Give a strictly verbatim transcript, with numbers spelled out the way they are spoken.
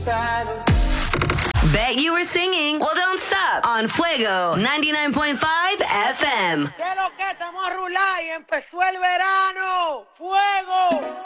Bet you were singing. Well, don't stop on Fuego ninety-nine point five F M. ¿Qué lo que estamos a rular y empezó el verano? ¡Fuego!